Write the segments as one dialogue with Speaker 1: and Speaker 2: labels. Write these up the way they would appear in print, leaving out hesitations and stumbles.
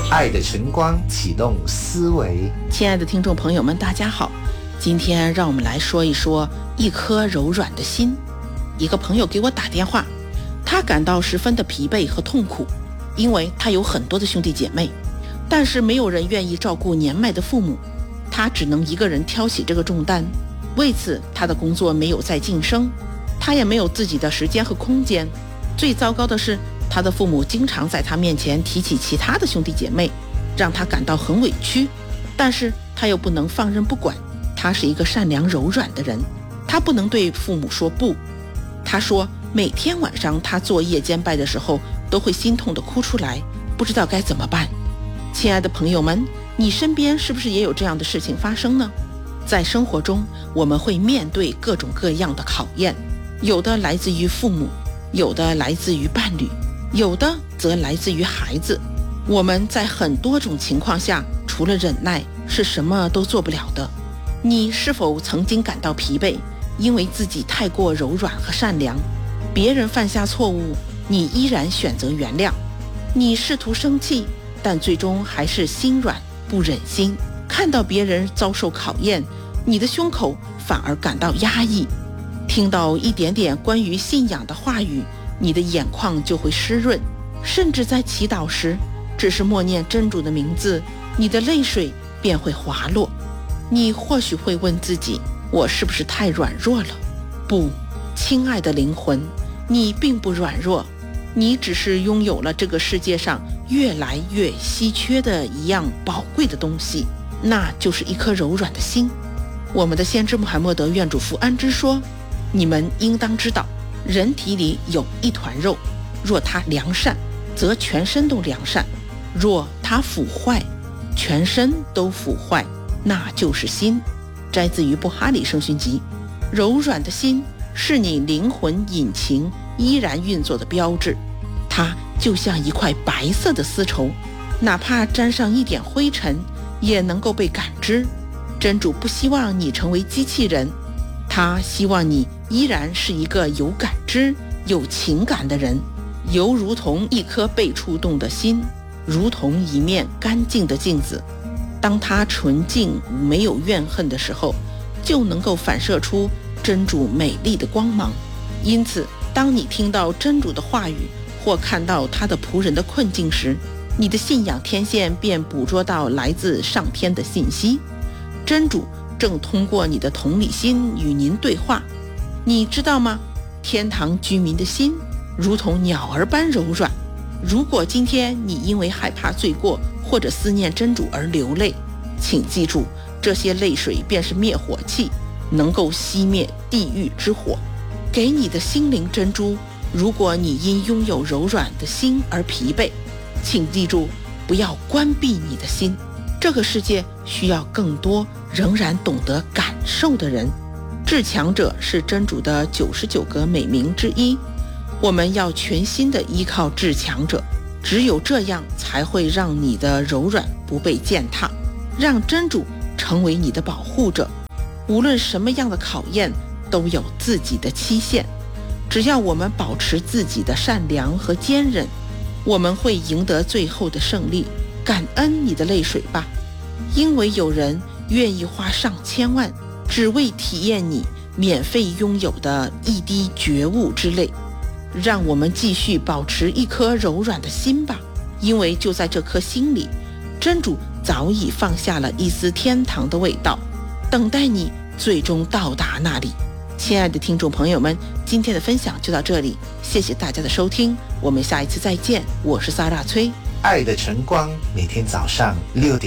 Speaker 1: 爱的晨光启动思维。
Speaker 2: 亲爱的听众朋友们，大家好，今天让我们来说一说一颗柔软的心。一个朋友给我打电话，他感到十分的疲惫和痛苦，因为他有很多的兄弟姐妹，但是没有人愿意照顾年迈的父母，他只能一个人挑起这个重担。为此，他的工作没有再晋升，他也没有自己的时间和空间。最糟糕的是，他的父母经常在他面前提起其他的兄弟姐妹，让他感到很委屈，但是他又不能放任不管。他是一个善良柔软的人，他不能对父母说不。他说每天晚上他做夜间拜的时候都会心痛地哭出来，不知道该怎么办。亲爱的朋友们，你身边是不是也有这样的事情发生呢？在生活中，我们会面对各种各样的考验，有的来自于父母，有的来自于伴侣，有的则来自于孩子。我们在很多种情况下，除了忍耐，是什么都做不了的。你是否曾经感到疲惫，因为自己太过柔软和善良？别人犯下错误，你依然选择原谅。你试图生气，但最终还是心软不忍心。看到别人遭受考验，你的胸口反而感到压抑。听到一点点关于信仰的话语，你的眼眶就会湿润，甚至在祈祷时，只是默念真主的名字，你的泪水便会滑落。你或许会问自己，我是不是太软弱了？不，亲爱的灵魂，你并不软弱，你只是拥有了这个世界上越来越稀缺的一样宝贵的东西，那就是一颗柔软的心。我们的先知穆罕默德愿主福安之说，你们应当知道，人体里有一团肉，若它良善，则全身都良善；若它腐坏，全身都腐坏，那就是心。摘自于布哈里圣训集。柔软的心是你灵魂引擎依然运作的标志，它就像一块白色的丝绸，哪怕沾上一点灰尘，也能够被感知。真主不希望你成为机器人，他希望你依然是一个有感知、有情感的人，犹如同一颗被触动的心，如同一面干净的镜子。当它纯净没有怨恨的时候，就能够反射出真主美丽的光芒。因此，当你听到真主的话语，或看到他的仆人的困境时，你的信仰天线便捕捉到来自上天的信息。真主正通过你的同理心与您对话。你知道吗？天堂居民的心如同鸟儿般柔软。如果今天你因为害怕罪过或者思念真主而流泪，请记住，这些泪水便是灭火器，能够熄灭地狱之火，给你的心灵珍珠。如果你因拥有柔软的心而疲惫，请记住，不要关闭你的心。这个世界需要更多仍然懂得感受的人。至强者是真主的99个美名之一，我们要全心的依靠至强者，只有这样才会让你的柔软不被践踏，让真主成为你的保护者。无论什么样的考验都有自己的期限，只要我们保持自己的善良和坚韧，我们会赢得最后的胜利。感恩你的泪水吧，因为有人愿意花上千万，只为体验你免费拥有的一滴觉悟之泪。让我们继续保持一颗柔软的心吧，因为就在这颗心里，真主早已放下了一丝天堂的味道，等待你最终到达那里。亲爱的听众朋友们，今天的分享就到这里，谢谢大家的收听，我们下一次再见。我是萨拉崔。
Speaker 1: 爱的晨光每天早上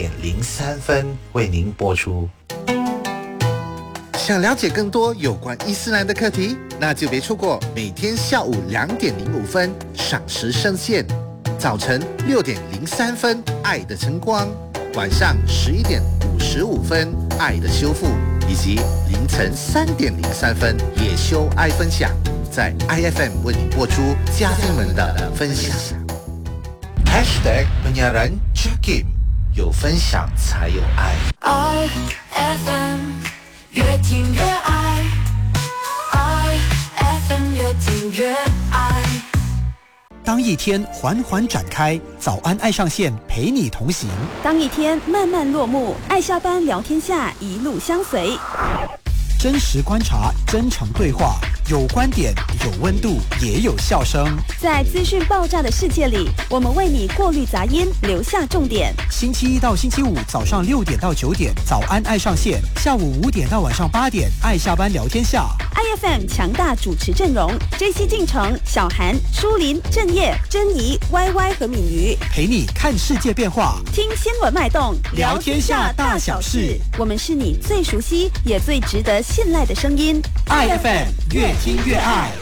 Speaker 1: 6:03为您播出。想了解更多有关伊斯兰的课题，那就别错过每天下午2:05赏时圣线，早晨6:03爱的晨光，晚上11:55爱的修复，以及凌晨3:03也修爱分享，在 IFM 为你播出嘉宾们的分享。#penyiaran Jakim， 有分享才有爱。
Speaker 3: IFM 越听越爱，IFM 越听越爱。
Speaker 4: 当一天缓缓展开，早安爱上线陪你同行；
Speaker 5: 当一天慢慢落幕，爱下班聊天下一路相随。
Speaker 4: 真实观察，真诚对话，有观点，有温度，也有笑声。
Speaker 5: 在资讯爆炸的世界里，我们为你过滤杂音，留下重点。
Speaker 4: 星期一到星期五早上6点到9点，早安爱上线；下午5点到晚上8点，爱下班聊天下。
Speaker 5: IFM 强大主持阵容 ：JC 进城、小韩、舒林、郑业、珍妮、YY 和敏瑜，
Speaker 4: 陪你看世界变化，
Speaker 5: 听新闻脉动，
Speaker 4: 聊天下大小事。
Speaker 5: 我们是你最熟悉也最值得信赖的声音。
Speaker 4: IFM 越听越爱。